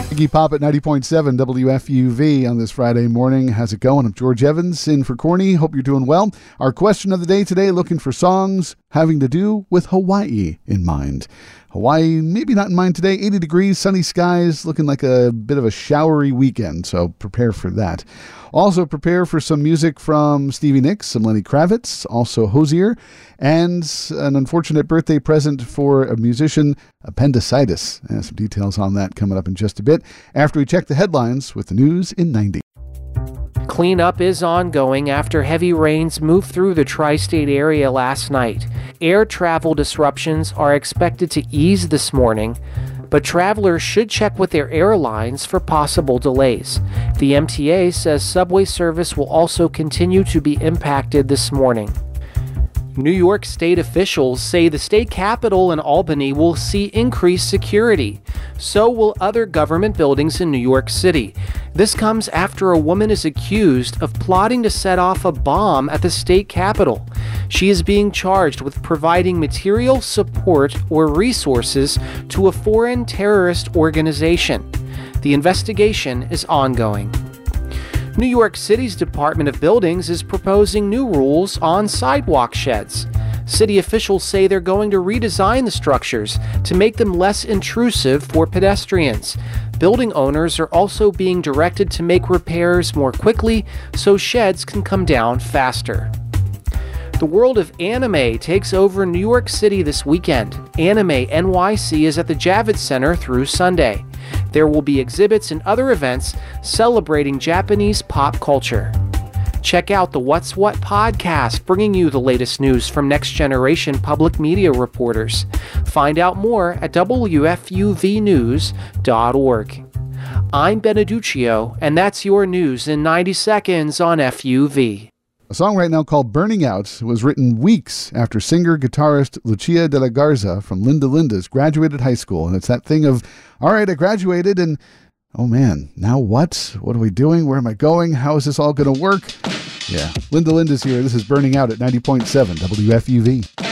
Iggy Pop at 90.7 WFUV on this Friday morning. How's it going? I'm George Evans in for Corny. Hope you're doing well. Our question of the day today, looking for songs having to do with Hawaii in mind. Hawaii, maybe not in mind today. 80 degrees, sunny skies, looking like a bit of a showery weekend, so prepare for that. Also prepare for some music from Stevie Nicks, some Lenny Kravitz, also Hozier, and an unfortunate birthday present for a musician, appendicitis. Some details on that coming up in just a bit after we check the headlines with the news in 90. Cleanup is ongoing after heavy rains moved through the tri-state area last night. Air travel disruptions are expected to ease this morning, but travelers should check with their airlines for possible delays. The MTA says subway service will also continue to be impacted this morning. New York State officials say the state capitol in Albany will see increased security. So will other government buildings in New York City. This comes after a woman is accused of plotting to set off a bomb at the state capitol. She is being charged with providing material support or resources to a foreign terrorist organization. The investigation is ongoing. New York City's Department of Buildings is proposing new rules on sidewalk sheds. City officials say they're going to redesign the structures to make them less intrusive for pedestrians. Building owners are also being directed to make repairs more quickly so sheds can come down faster. The world of anime takes over New York City this weekend. Anime NYC is at the Javits Center through Sunday. There will be exhibits and other events celebrating Japanese pop culture. Check out the What's What podcast, bringing you the latest news from Next Generation public media reporters. Find out more at WFUVnews.org. I'm Beneduccio, and that's your news in 90 seconds on FUV. A song right now called Burning Out was written weeks after singer-guitarist Lucia de la Garza from Linda Linda's graduated high school. And it's that thing of, all right, I graduated and, oh man, now what? What are we doing? Where am I going? How is this all going to work? Yeah, Linda Linda's here. This is Burning Out at 90.7 WFUV.